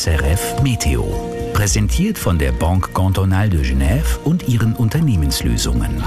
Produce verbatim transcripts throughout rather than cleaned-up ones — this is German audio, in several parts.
S R F Meteo. Präsentiert von der Banque Cantonale de Genève und ihren Unternehmenslösungen.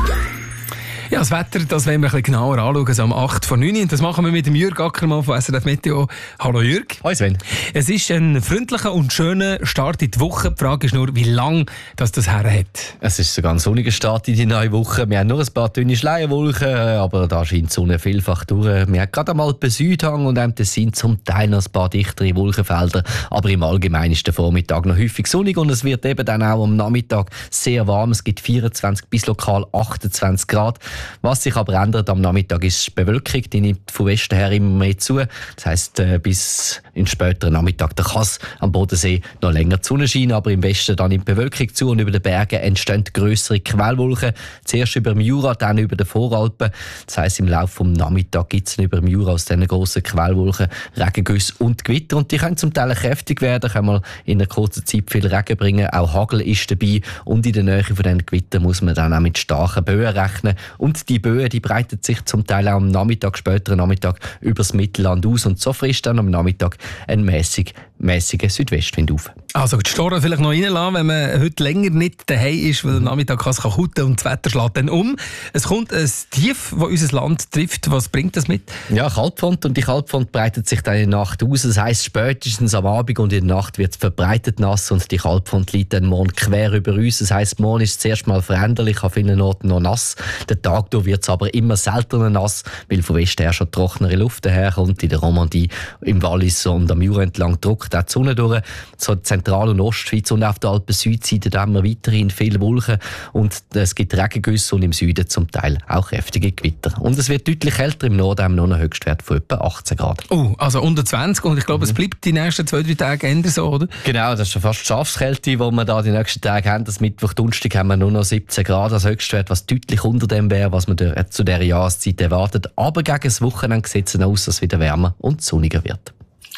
Ja, das Wetter, das wollen wir ein bisschen genauer anschauen, so um acht vor neun. Und das machen wir mit dem Jürg Ackermann von S R F Meteo. Hallo Jürg. Hallo Sven. Es ist ein freundlicher und schöner Start in die Woche. Die Frage ist nur, wie lange das das her hat. Es ist sogar ein sonniger Start in die neue Woche. Wir haben nur ein paar dünne Schleierwolken, aber da scheint die Sonne vielfach durch. Wir haben gerade einmal den Südhang und das sind zum Teil noch ein paar dichtere Wolkenfelder. Aber im Allgemeinen ist der Vormittag noch häufig sonnig und es wird eben dann auch am Nachmittag sehr warm. Es gibt vierundzwanzig bis lokal achtundzwanzig Grad. Was sich aber ändert am Nachmittag ist die Bewölkung, die nimmt von Westen her immer mehr zu. Das heisst, äh, bis in den späteren Nachmittag da kann es am Bodensee noch länger die Sonne scheinen, aber im Westen dann nimmt die Bewölkung zu und über den Bergen entstehen grössere Quellwolken. Zuerst über dem Jura, dann über den Voralpen. Das heisst, im Laufe des Nachmittags gibt es über dem Jura aus diesen grossen Quellwolken Regengüsse und Gewitter. Und die können zum Teil kräftig werden, können mal in einer kurzen Zeit viel Regen bringen. Auch Hagel ist dabei und in der Nähe von diesen Gewittern muss man dann auch mit starken Böen rechnen. Und die Böen, die breiten sich zum Teil auch am Nachmittag, späteren Nachmittag, über das Mittelland aus. Und so frisst dann am Nachmittag ein mäßig, mäßiger Südwestwind auf. Also die Storen vielleicht noch reinlassen, wenn man heute länger nicht daheim ist, weil am Nachmittag kann es hutten und das Wetter schlägt dann um. Es kommt ein Tief, das unser Land trifft. Was bringt das mit? Ja, Kaltfront. Und die Kaltfront breitet sich dann in der Nacht aus. Das heisst, spätestens am Abend und in der Nacht wird es verbreitet nass und die Kaltfront liegt dann morgen quer über uns. Das heisst, morgen ist es zuerst mal veränderlich, an vielen Orten noch nass. Der Tag durch wird es aber immer seltener nass, weil von Westen her schon trockenere Luft daherkommt. In der Romandie, im Wallis und am Jura entlang drückt auch die Sonne durch. So Zentral- und Ostschweiz und auf der Alpen-Südseite haben wir weiterhin viele Wolken und es gibt Regengüsse und im Süden zum Teil auch kräftige Gewitter. Und es wird deutlich kälter, im Norden haben wir noch einen Höchstwert von etwa achtzehn Grad. Oh, also unter zwanzig und ich glaube, mhm. es bleibt die nächsten zwei, drei Tage eher so, oder? Genau, das ist schon fast Schafskälte, die wir da die nächsten Tage haben. Das Mittwoch, Donnerstag haben wir nur noch siebzehn Grad als Höchstwert, was deutlich unter dem wäre, was man zu dieser Jahreszeit erwartet. Aber gegen das Wochenende sieht es aus, dass es wieder wärmer und sonniger wird.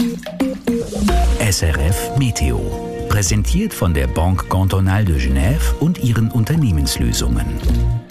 S R F Meteo. Präsentiert von der Banque Cantonale de Genève und ihren Unternehmenslösungen.